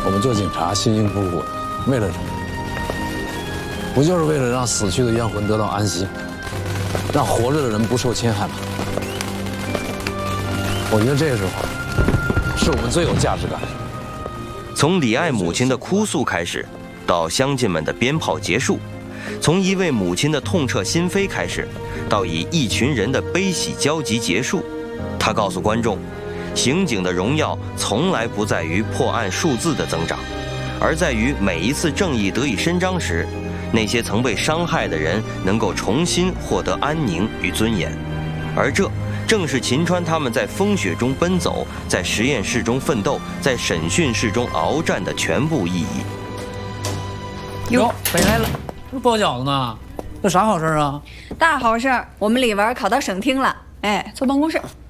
我们做警察辛辛苦苦的，为了什么？不就是为了让死去的冤魂得到安息，让活着的人不受侵害吗？我觉得这个时候是我们最有价值感的。 从李艾母亲的哭诉开始，到乡亲们的鞭炮结束；从一位母亲的痛彻心扉开始，到以一群人的悲喜交集结束。他告诉观众，刑警的荣耀从来不在于破案数字的增长，而在于每一次正义得以伸张时，那些曾被伤害的人能够重新获得安宁与尊严。而这正是秦川他们在风雪中奔走，在实验室中奋斗，在审讯室中鏖战的全部意义。 哟，回来了，这包饺子呢？这啥好事啊？ 大好事儿，我们李文考到省厅了。哎，坐办公室。